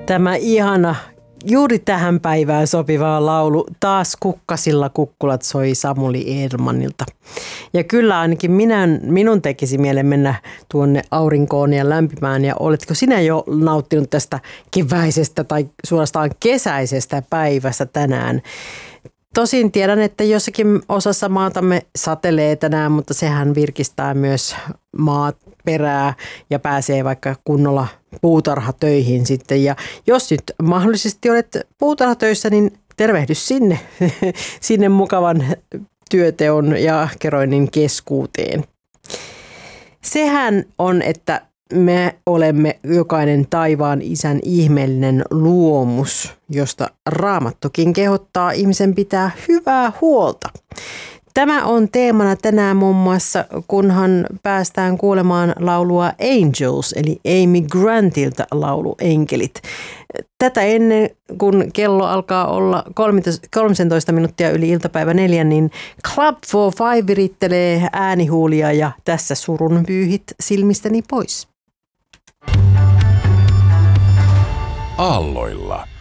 Tämä ihana, juuri tähän päivään sopiva laulu Taas kukkasilla kukkulat soi Samuli Edelmanilta. Ja kyllä ainakin minun tekisi mielen mennä tuonne aurinkoon ja lämpimään. Ja oletko sinä jo nauttinut tästä keväisestä tai suorastaan kesäisestä päivästä tänään? Tosin tiedän, että jossakin osassa maatamme satelee tänään, mutta sehän virkistää myös maaperää ja pääsee vaikka kunnolla puutarhatöihin sitten. Ja jos nyt mahdollisesti olet puutarhatöissä, niin tervehdys sinne mukavan työteon ja keroinnin keskuuteen. Sehän on, että me olemme jokainen taivaan isän ihmeellinen luomus, josta Raamattukin kehottaa ihmisen pitää hyvää huolta. Tämä on teemana tänään muun muassa, kunhan päästään kuulemaan laulua Angels, eli Amy Grantilta laulu Enkelit. Tätä ennen, kun kello alkaa olla 13 minuuttia yli iltapäivä 4, niin Club for Five virittelee äänihuulia ja tässä surun pyyhit silmistäni pois. Aalloilla.